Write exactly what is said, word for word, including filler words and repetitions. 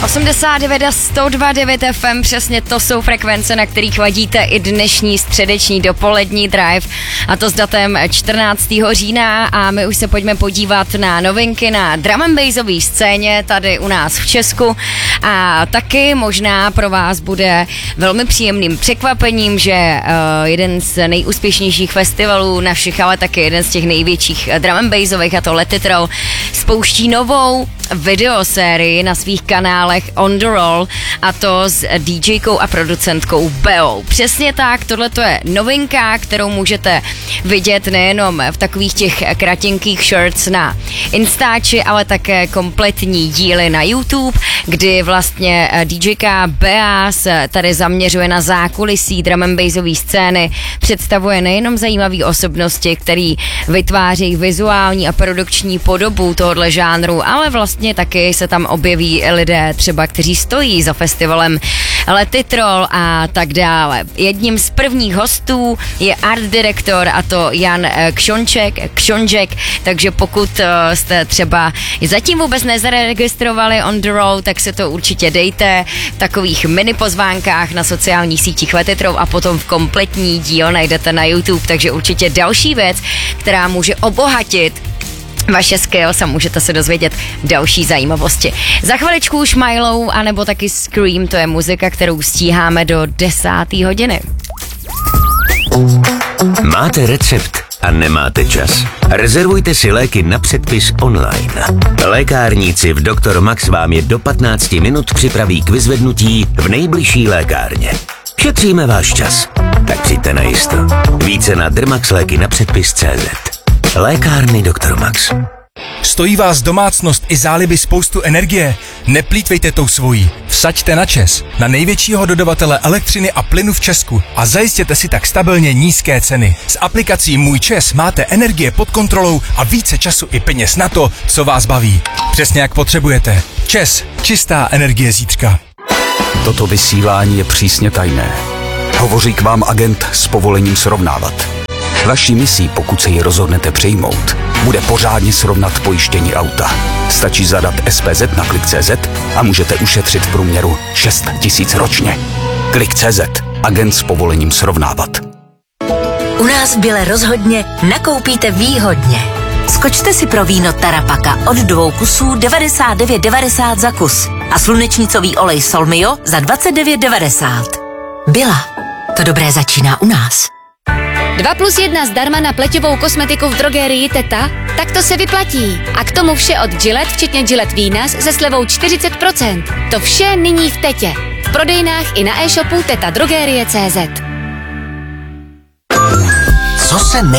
osmdesát devět a sto dva devět F M, přesně to jsou frekvence, na kterých ladíte i dnešní středeční dopolední drive, a to s datem čtrnáctého října, a my už se pojďme podívat na novinky na drum and bassové scéně tady u nás v Česku, a taky možná pro vás bude velmi příjemným překvapením, že uh, jeden z nejúspěšnějších festivalů našich, ale taky jeden z těch největších drum and bassových, a to Let It Roll, spouští novou videosérii na svých kanálech On The Roll, a to s DJkou a producentkou Beou. Přesně tak, tohle to je novinka, kterou můžete vidět nejenom v takových těch kratinkých shorts na Instači, ale také kompletní díly na YouTube, kdy vlastně DJka Bea se tady zaměřuje na zákulisí drum and bassové scény, představuje nejenom zajímavé osobnosti, který vytváří vizuální a produkční podobu tohohle žánru, ale vlastně taky se tam objeví lidé třeba, kteří stojí za festivalem Let It Roll a tak dále. Jedním z prvních hostů je art direktor, a to Jan Kšonček, Kšonček, takže pokud jste třeba zatím vůbec nezaregistrovali On The Roll, tak se to určitě dejte v takových mini pozvánkách na sociálních sítích Let It Roll, a potom v kompletní díl najdete na YouTube, takže určitě další věc, která může obohatit vaše skills, a můžete se dozvědět další zajímavosti. Za chviličku už Milo, anebo taky Scream, to je muzika, kterou stíháme do desáté hodiny. Máte recept a nemáte čas? Rezervujte si léky na předpis online. Lékárníci v doktor Max vám je do patnácti minut připraví k vyzvednutí v nejbližší lékárně. Šetříme váš čas, tak přijďte na jisto. Více na dermaxléky na předpis tečka cé zet. Lékárny doktor Max. Stojí vás domácnost i záliby spoustu energie? Neplýtvejte tou svojí. Vsaďte na ČEZ, na největšího dodavatele elektřiny a plynu v Česku, a zajistěte si tak stabilně nízké ceny. S aplikací Můj ČEZ máte energie pod kontrolou a více času i peněz na to, co vás baví. Přesně jak potřebujete. ČEZ, čistá energie zítřka. Toto vysílání je přísně tajné. Hovoří k vám agent s povolením srovnávat. Vaší misí, pokud se ji rozhodnete přijmout, bude pořádně srovnat pojištění auta. Stačí zadat S P Z na klik tečka cé zet a můžete ušetřit v průměru šest tisíc ročně. klik tečka cé zet. Agent s povolením srovnávat. U nás v Bile rozhodně nakoupíte výhodně. Skočte si pro víno Tarapaka od dvou kusů devadesát devět devadesát za kus a slunečnicový olej Solmio za dvacet devět devadesát. Bila. To dobré začíná u nás. dva plus jedna zdarma na pleťovou kosmetiku v drogerii Teta? Tak to se vyplatí. A k tomu vše od Gillette, včetně Gillette Venus se slevou čtyřicet procent. To vše nyní v Tetě. V prodejnách i na e-shopu teta drogerie tečka cé zet. Co se ne